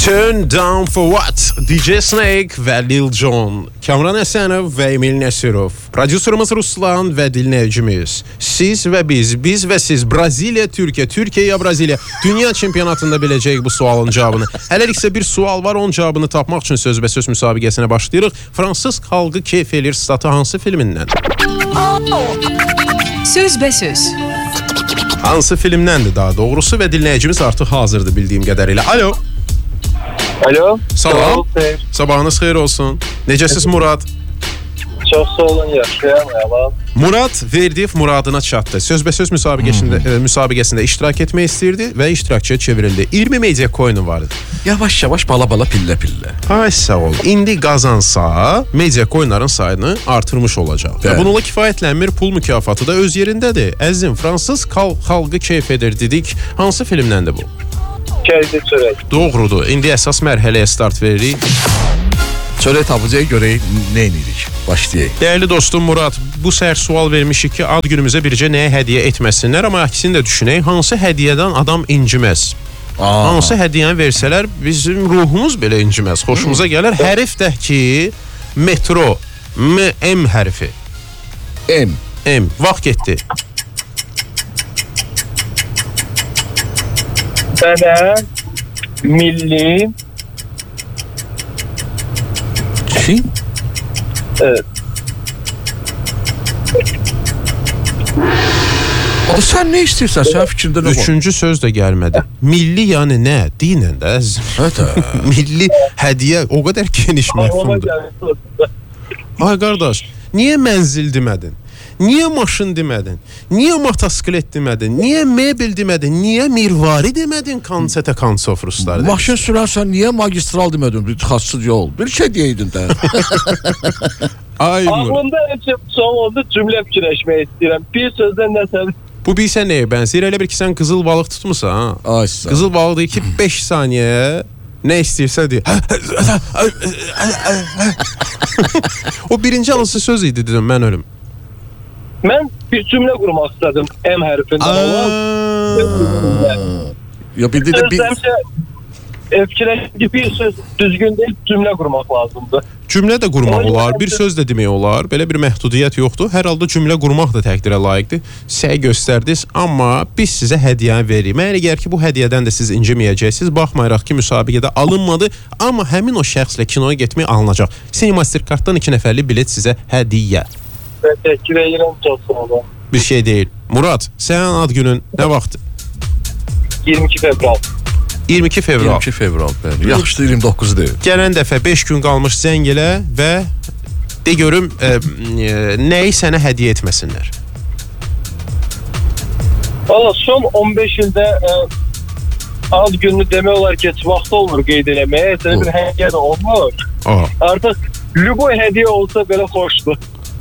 Turn Down For What? DJ Snake və Lil Jon, Kamran Əsənov və Emil Nəsirov, prodüserimiz Ruslan və dinləyicimiz. Siz və biz və siz. Braziliya, Türkiyə, Türkiyə ya Braziliya. Dünya çempionatında biləcəyik bu sualın cavabını. Hələliksə bir sual var, onun cavabını tapmaq üçün sözbəsöz müsabiqəsinə başlayırıq. Fransız xalqı keyf elir statı hansı filmindən? Sözbəsöz. Hansı filmdəndir daha doğrusu və dinləyicimiz artıq hazırdır bildiyim qədərilə. Alo. Alo. Salam. Sabahınız xeyir olsun. Necəsiz Murad? Çox sağ olun, yaşayam. Murad Verdiyev muradına çatdı. Sözbəsöz müsabiqəsində iştirak etmək istəyirdi və iştirakçıya çevrildi. 20 media coin'u vardı. Yavaş-yavaş, bala-bala, pillə-pillə. Ay sağ ol. İndi qazansa media coin'ların sayını artırmış olacaq. Bununla kifayətlənmir, pul mükafatı da öz yerindədir. Əzizim, Fransız xalqı keyf edir dedik. Hansı filmdəndir bu? Keyfi çörək. Doğrudur. İndi əsas mərhələyə start veririk. Çörək tapıcıya görək, nə edirik? Başlayaq. Dəyərli dostum Murad, bu səhər sual vermişik ki, ad günümüzə bircə nəyə hədiyyə etməsinlər, amma əksini də düşünək, hansı hədiyyədən adam inciməz? Hansı hədiyyəni versələr, bizim ruhumuz belə inciməz, xoşumuza gələr. Hərf də ki, metro, M hərfi. M. Vaxt getdi. Sənə milli... Kim? Evet. Adı sən nə istəyirsən? Sən fikrində nə var? Üçüncü söz də gəlmədi. Milli yəni nə? Dinən də. Milli hədiyyə o qədər geniş məfhumdur. Ay qardaş, niyə mənzil demədin? Niyə maşın demədin? Niyə motosiklet demədin? Niyə mebel demədin? Niyə mirvari demədin? Konsete konsof ruslar demiş. Maşın sürərsən, niyə magistral demədin? Bir xassız yol. Bir şey deyirdin də. Ağlımda son oldu, cümlə fikirləşmək istəyirəm. Bir sözdən nəsə... Bu bilsə nəyə bənzir? Elə bir ki, sən qızıl balıq tutmusan, ha? Qızıl balıq deyir ki, 5 saniyə nə istəyirsə deyir. O birinci hansı söz idi dedim, mən ölüm. Mən bir cümlə qurmaq istədim M hərfindən olan. Ya bildi də bir... Fikirləşdim ki, bir söz düzgün deyil, cümlə qurmaq lazımdır. Cümlə də qurmaq olar, bir söz də demək olar. Belə bir məhdudiyyət yoxdur. Hər halda cümlə qurmaq da təqdirə layiqdir. Səy göstərdiniz, amma biz sizə hədiyyəni veririk. Mənə gəlir ki, bu hədiyyədən də siz inciməyəcəksiniz. Baxmayaraq ki, müsabiqədə alınmadı, amma həmin o şəxslə kinoya getmək alınacaq. Cinemastercarddan 2 nəfərlik bilet sizə hədiyyə. Təşəkkür edirəm, çox sağ olun. Bir şey deyil. Murad, sənin ad günün nə vaxt? 22 fevral. 22 fevral. 22 fevral, bəli. Yaxşıdır, 29 deyil. Gələn dəfə 5 gün qalmış zəng elə və de görüm nəyi sənə hədiyyə etməsinlər. Valla son 15 ildə ad gününü demək olar ki, heç vaxt olmur qeyd eləməyə. Sənə bir hədiyyə də olmur. Artıq lüboy hədiyyə olsa belə xoşdur.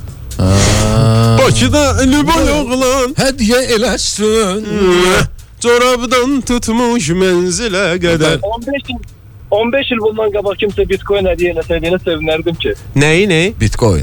Bakıda lüboy oğlan hədiyyə eləsin. Corabdan tutmuş mənzilə qədər. 15 il bundan qabaq kimsə bitcoin hədiyyə eləsəydiyinə sevinərdim ki. Nəyi? Bitcoin.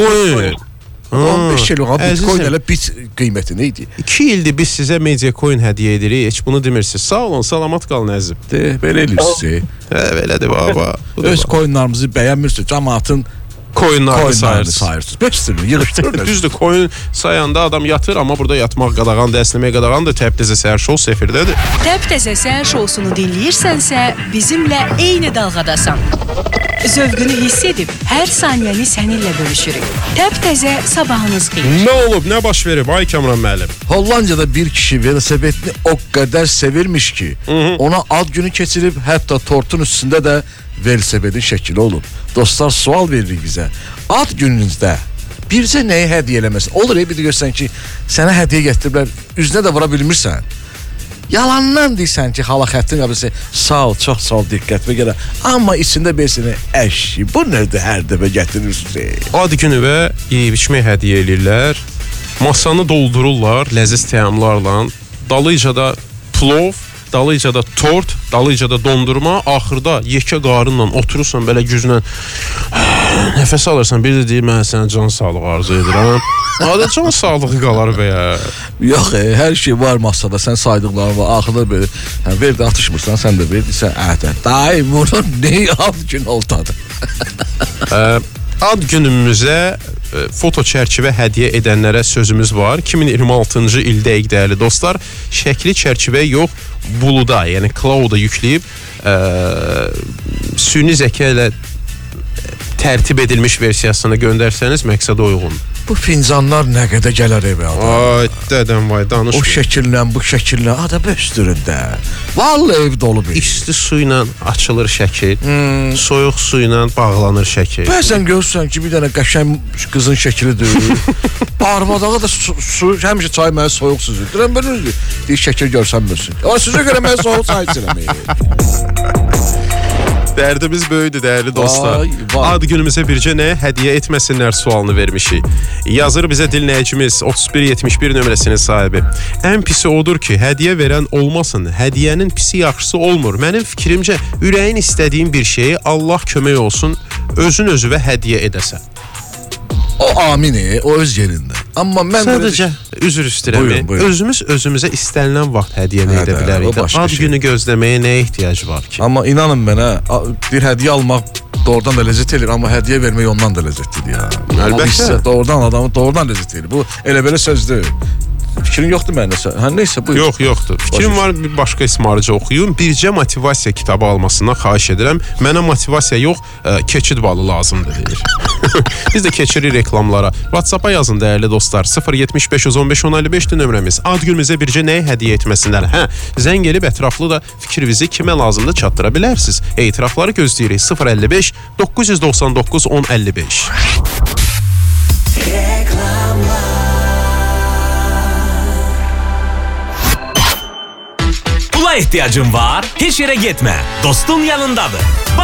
15 il oğlan bitcoin elə bit qiyməti neydi? 2 ildir biz sizə media coin hədiyyə edirik. Heç bunu demirsiniz. Sağ olun, salamat qalın əzim. Belə eləyirsiniz. Belədir baba. Öz coinlarımızı bəyənmirsiniz. Cəmaatın Coinlarını sayırsınız. 5 sürü yığışdırır. Düzdür, coin sayanda adam yatır, amma burada yatmaq qadağandır, əsləmək qadağandır. Təbtəzə səhər şou sefirdədir. Təbtəzə səhər şousunu dinləyirsənsə, bizimlə eyni dalğadasan. Zövqünü hiss edib, hər saniyəni səninlə bölüşürük. Təbtəzə sabahınız xeyir. Nə olub, nə baş verib, ay Kamran müəllim? Hollandiyada bir kişi velosipedini o qədər sevirmiş ki, ona ad günü keçirib, hətta tortun üstündə də velosipedin şəkili olub. Dostlar, sual veririk bizə. Ad gününüzdə bircə nəyi hədiyyə eləməsin? Olur bir də görsən ki, sənə hədiyyə gətiriblər, üzünə də vura bilmirsən. Yalandan deyirsən ki, hala xəttin qabısı, sağ ol, çox sağ ol, diqqətmə gələ. Amma içində beysini, əşi, bu nədir hər dəfə gətirirsiniz? Ad günü və yeyib içmək hədiyyə eləyirlər. Masanı doldururlar ləziz təamlarla. Dalıca da plov, dalıca da tort, dalıca da dondurma. Axırda yekə qarınla oturursan belə güclə Nəfəs alırsan, bir də deyir, mən sənə can sağlığı arzu edirəm. Adı can sağlığı qalar be ya. Yox, hər şey var masada, sən saydıqların var. Axırda belə, ver də atışmırsan, sən də ver, sən dayı, bunun ne ad gün oltadı? Ad günümüzə foto çərçivə hədiyyə edənlərə sözümüz var. 2026-cı ildəyik, dəyərli dostlar. Şəkli çərçivə yox, buluda, yəni cloud-a yükləyib süni zəka ilə tərtib edilmiş versiyasını göndərsəniz məqsədə uyğun. Bu fincanlar nə qədər gələr evə adam? Ay, dədəm vay, danışma. O şəkillə, bu şəkillə, adam östüründə. Vallahi ev dolu bir. İsti su ilə açılır şəkil, soyuq su ilə bağlanır şəkil. Bəzən görürsən ki, bir dənə qəşəng qızın şəkilidir. Barmadağı da su, həmişə çay mənə soyuq sudur. Deyirəm, belə deyir, şəkil görsənmirsin. O sizə görə mənə soyuq çay içirəm. Dərdimiz böyüdür, dəyərli dostlar. Ad günümüzə bircə nəyə hədiyyə etməsinlər sualını vermişik. Yazır bizə dinləyicimiz 3171 nömrəsinin sahibi. Ən pisi odur ki, hədiyyə verən olmasın. Hədiyyənin pisi yaxşısı olmur. Mənim fikrimcə, ürəyin istədiyin bir şeyi Allah kömək olsun, özün özüvə hədiyyə edəsən. O amini, o öz yerində. Amma mən sadəcə üzr istəyirəm. Özümüz özümüzə istənilən vaxt hədiyyəni edə bilərik. Ad günü gözləməyə nəyə ehtiyac var ki? Amma inanın mənə, bir hədiyyə almaq doğrudan da ləzzət edir, amma hədiyyə vermək ondan da ləzzətlidir ya. Əlbəttə. Doğrudan adamı doğrudan ləzzət edir. Bu elə belə sözdür. Fikrin yoxdur məndə? Neysə, buyur. Yoxdur. Fikrim var, bir başqa ismarıcı oxuyum. Bircə motivasiya kitabı almasından xahiş edirəm. Mənə motivasiya yox, keçid balı lazımdır deyir. Biz də keçirik reklamlara. WhatsApp-a yazın dəyərli dostlar. 075 115 1055 nömrəmiz. Ad günümüzə bircə nəyə hədiyyə etməsinlər? Zəng elib ətraflı da fikrinizi kimə lazımdır çatdıra bilərsiniz. Etirafları gözləyirik. 055 999 1055. Pula ihtiyacın var, heç yerə getmə. Dostun yanındadır.